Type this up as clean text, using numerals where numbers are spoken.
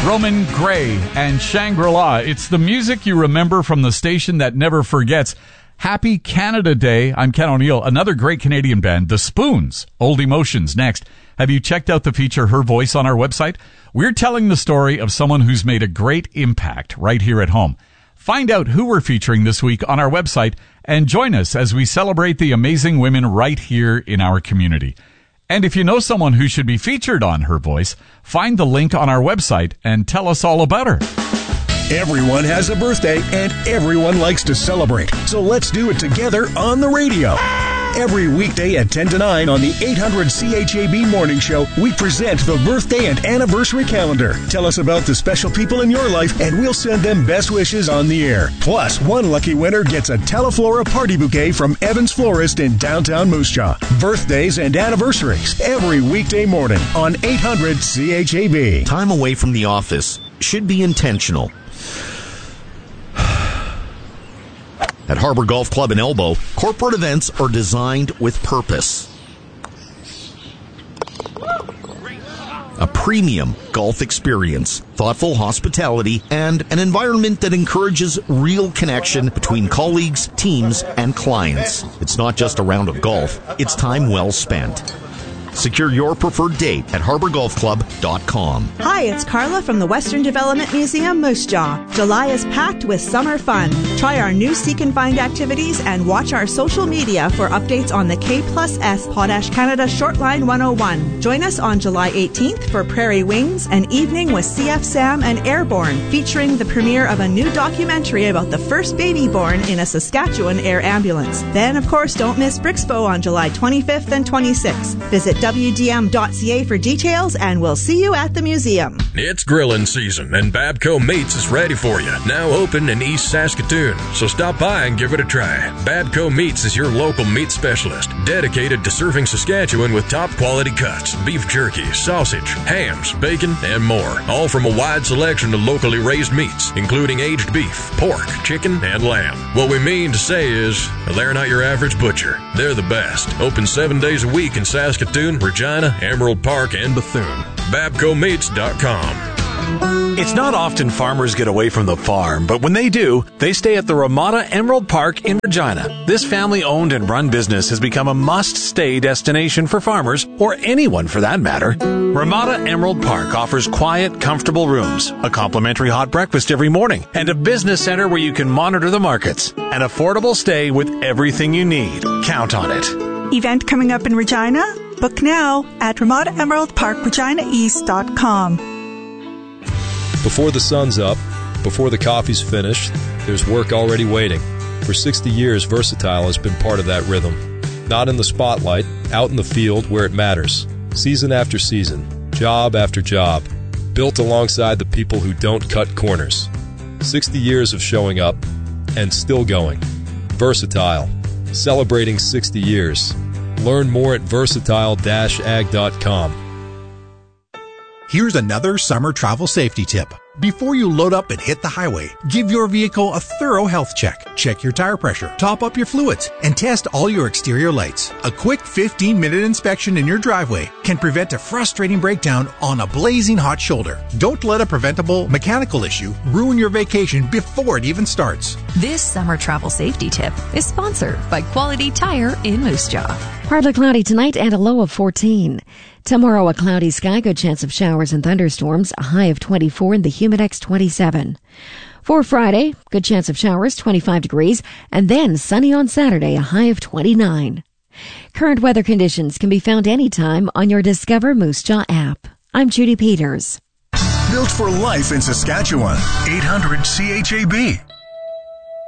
Roman Gray and Shangri-La. It's the music you remember from the station that never forgets. Happy Canada Day. I'm Ken O'Neill. Another great Canadian band, The Spoons. Old Emotions next. Have you checked out the feature Her Voice on our website? We're telling the story of someone who's made a great impact right here at home. Find out who we're featuring this week on our website and join us as we celebrate the amazing women right here in our community. And if you know someone who should be featured on Her Voice, find the link on our website and tell us all about her. Everyone has a birthday and everyone likes to celebrate. So let's do it together on the radio. Every weekday at 10 to 9 on the 800 CHAB Morning Show, we present the birthday and anniversary calendar. Tell us about the special people in your life and we'll send them best wishes on the air. Plus, one lucky winner gets a Teleflora party bouquet from Evans Florist in downtown Moose Jaw. Birthdays and anniversaries every weekday morning on 800 CHAB. Time away from the office should be intentional. At Harbor Golf Club in Elbow, corporate events are designed with purpose. A premium golf experience, thoughtful hospitality, and an environment that encourages real connection between colleagues, teams, and clients. It's not just a round of golf, it's time well spent. Secure your preferred date at harborgolfclub.com. Hi, it's Carla from the Western Development Museum, Moose Jaw. July is packed with summer fun. Try our new Seek and Find activities and watch our social media for updates on the K+S Potash Canada Shortline 101. Join us on July 18th for Prairie Wings, an evening with CF Sam and Airborne, featuring the premiere of a new documentary about the first baby born in a Saskatchewan air ambulance. Then, of course, don't miss Brixpo on July 25th and 26th. Visit WDM.ca for details, and we'll see you at the museum. It's grilling season, and Babco Meats is ready for you. Now open in East Saskatoon, so stop by and give it a try. Babco Meats is your local meat specialist, dedicated to serving Saskatchewan with top-quality cuts, beef jerky, sausage, hams, bacon, and more. All from a wide selection of locally raised meats, including aged beef, pork, chicken, and lamb. What we mean to say is, they're not your average butcher. They're the best. Open 7 days a week in Saskatoon, Regina, Emerald Park, and Bethune. BabcoMeats.com. It's not often farmers get away from the farm, but when they do, they stay at the Ramada Emerald Park in Regina. This family-owned and run business has become a must-stay destination for farmers, or anyone for that matter. Ramada Emerald Park offers quiet, comfortable rooms, a complimentary hot breakfast every morning, and a business center where you can monitor the markets. An affordable stay with everything you need. Count on it. Event coming up in Regina? Book now at Ramada Emerald Park, ReginaEast.com. Before the sun's up, before the coffee's finished, there's work already waiting. For 60 years, Versatile has been part of that rhythm. Not in the spotlight, out in the field where it matters. Season after season, job after job, built alongside the people who don't cut corners. 60 years of showing up and still going. Versatile, celebrating 60 years. Learn more at versatile-ag.com. Here's another summer travel safety tip. Before you load up and hit the highway, give your vehicle a thorough health check. Check your tire pressure, top up your fluids, and test all your exterior lights. A quick 15-minute inspection in your driveway can prevent a frustrating breakdown on a blazing hot shoulder. Don't let a preventable mechanical issue ruin your vacation before it even starts. This summer travel safety tip is sponsored by Quality Tire in Moose Jaw. Partly cloudy tonight and a low of 14. Tomorrow, a cloudy sky, good chance of showers and thunderstorms, a high of 24 and the Humidex 27. For Friday, good chance of showers, 25 degrees, and then sunny on Saturday, a high of 29. Current weather conditions can be found anytime on your Discover Moose Jaw app. I'm Judy Peters. Built for life in Saskatchewan. 800 CHAB.